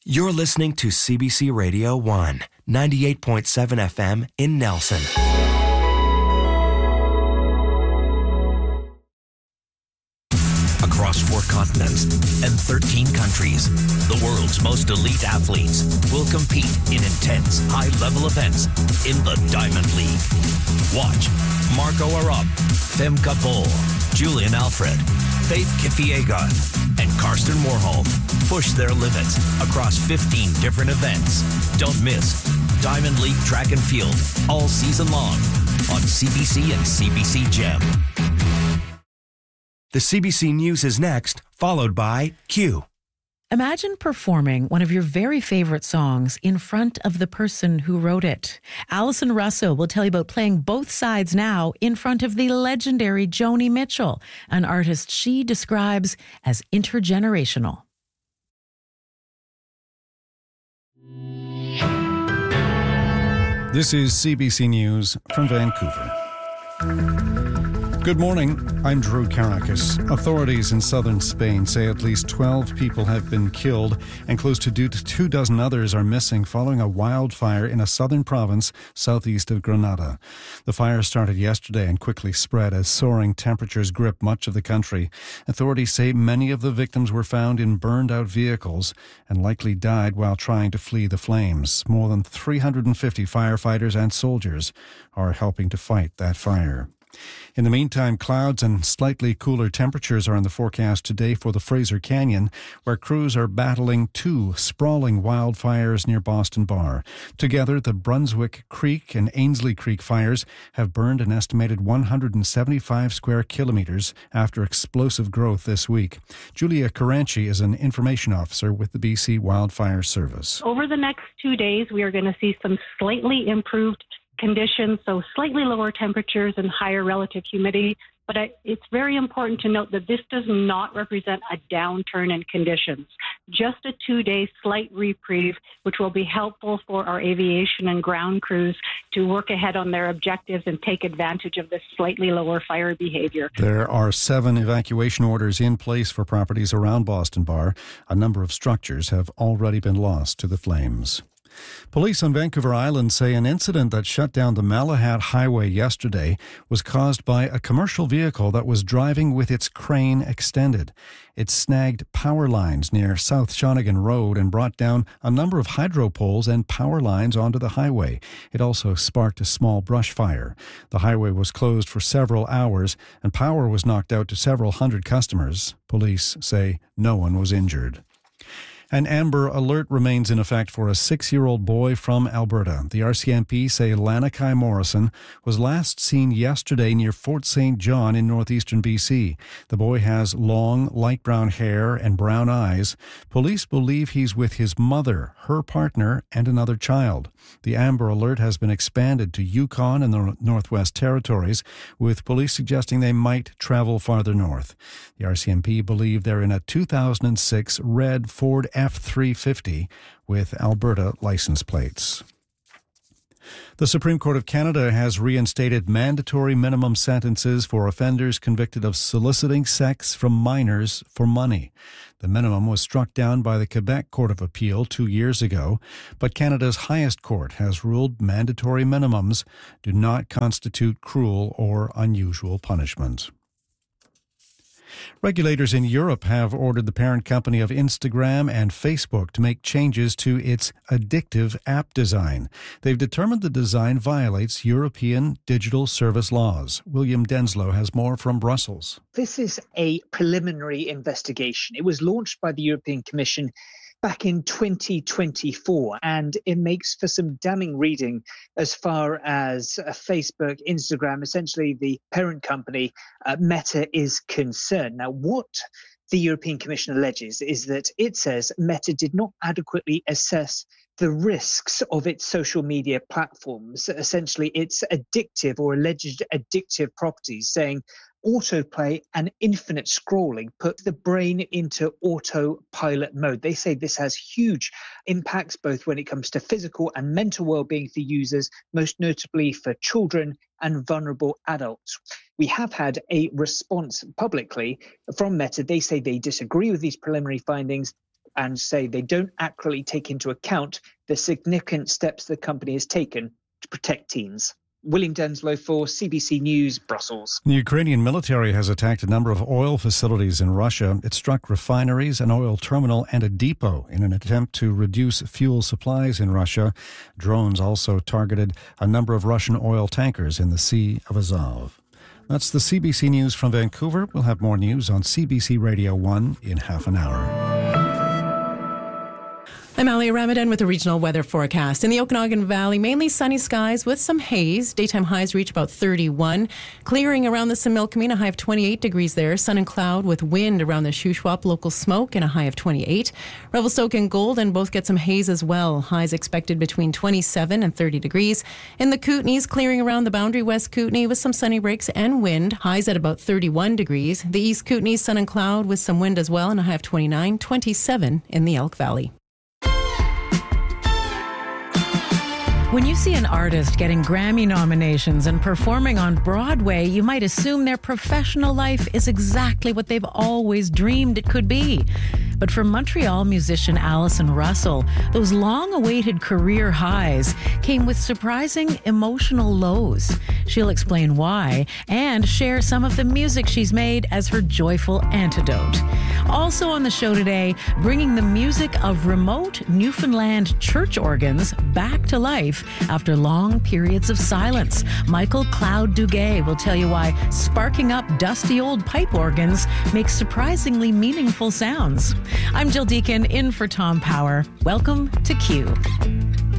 You're listening to CBC Radio 1, 98.7 FM in Nelson. Across 4 continents and 13 countries, the world's most elite athletes will compete in intense, high-level events in the Diamond League. Watch Marco Arop, Femke Bol, Julian Alfred, Faith Kipyegon, and Karsten Warholm push their limits across 15 different events. Don't miss Diamond League Track and Field all season long on CBC and CBC Gem. The CBC News is next, followed by Q. Imagine performing one of your very favorite songs in front of the person who wrote it. Alison Russo will tell you about playing both sides now in front of the legendary Joni Mitchell, an artist she describes as intergenerational. This is CBC News from Vancouver. Good morning, I'm Drew Karakis. Authorities in southern Spain say at least 12 people have been killed and close to 2 dozen others are missing following a wildfire in a southern province southeast of Granada. The fire started yesterday and quickly spread as soaring temperatures gripped much of the country. Authorities say many of the victims were found in burned-out vehicles and likely died while trying to flee the flames. More than 350 firefighters and soldiers are helping to fight that fire. In the meantime, clouds and slightly cooler temperatures are in the forecast today for the Fraser Canyon, where crews are battling 2 sprawling wildfires near Boston Bar. Together, the Brunswick Creek and Ainslie Creek fires have burned an estimated 175 square kilometres after explosive growth this week. Julia Caranci is an information officer with the BC Wildfire Service. Over the next 2 days, we are going to see some slightly improved conditions, so slightly lower temperatures and higher relative humidity. But it's very important to note that this does not represent a downturn in conditions, just a 2-day slight reprieve, which will be helpful for our aviation and ground crews to work ahead on their objectives and take advantage of this slightly lower fire behavior. There are 7 evacuation orders in place for properties around Boston Bar. A number of structures have already been lost to the flames. Police on Vancouver Island say an incident that shut down the Malahat Highway yesterday was caused by a commercial vehicle that was driving with its crane extended. It snagged power lines near South Shawnigan Road and brought down a number of hydro poles and power lines onto the highway. It also sparked a small brush fire. The highway was closed for several hours and power was knocked out to several hundred customers. Police say no one was injured. An Amber Alert remains in effect for a 6-year-old boy from Alberta. The RCMP say Lanakai Morrison was last seen yesterday near Fort St. John in northeastern BC. The boy has long, light brown hair and brown eyes. Police believe he's with his mother, her partner, and another child. The Amber Alert has been expanded to Yukon and the Northwest Territories, with police suggesting they might travel farther north. The RCMP believe they're in a 2006 red Ford F-350 with Alberta license plates. The Supreme Court of Canada has reinstated mandatory minimum sentences for offenders convicted of soliciting sex from minors for money. The minimum was struck down by the Quebec Court of Appeal 2 years ago, but Canada's highest court has ruled mandatory minimums do not constitute cruel or unusual punishment. Regulators in Europe have ordered the parent company of Instagram and Facebook to make changes to its addictive app design. They've determined the design violates European digital service laws. William Denslow has more from Brussels. This is a preliminary investigation. It was launched by the European Commission back in 2024, and it makes for some damning reading as far as Facebook, Instagram, essentially the parent company, Meta, is concerned. Now, what the European Commission alleges is that it says Meta did not adequately assess the risks of its social media platforms, essentially its addictive or alleged addictive properties, saying autoplay and infinite scrolling put the brain into autopilot mode. They say this has huge impacts both when it comes to physical and mental well-being for users, most notably for children and vulnerable adults. We have had a response publicly from Meta. They say they disagree with these preliminary findings, and say they don't accurately take into account the significant steps the company has taken to protect teens. William Denslow for CBC News, Brussels. The Ukrainian military has attacked a number of oil facilities in Russia. It struck refineries, an oil terminal, and a depot in an attempt to reduce fuel supplies in Russia. Drones also targeted a number of Russian oil tankers in the Sea of Azov. That's the CBC News from Vancouver. We'll have more news on CBC Radio 1 in half an hour. I'm Alia Ramadan with a regional weather forecast. In the Okanagan Valley, mainly sunny skies with some haze. Daytime highs reach about 31. Clearing around the Similkameen, a high of 28 degrees there. Sun and cloud with wind around the Shuswap, local smoke, and a high of 28. Revelstoke and Golden both get some haze as well. Highs expected between 27 and 30 degrees. In the Kootenays, clearing around the Boundary West Kootenay with some sunny breaks and wind. Highs at about 31 degrees. The East Kootenays, sun and cloud with some wind as well, and a high of 29, 27 in the Elk Valley. When you see an artist getting Grammy nominations and performing on Broadway, you might assume their professional life is exactly what they've always dreamed it could be. But for Montreal musician Allison Russell, those long-awaited career highs came with surprising emotional lows. She'll explain why and share some of the music she's made as her joyful antidote. Also on the show today, bringing the music of remote Newfoundland church organs back to life after long periods of silence. Michael Cloud-Duguay will tell you why sparking up dusty old pipe organs makes surprisingly meaningful sounds. I'm Jill Deacon in for Tom Power. Welcome to Q.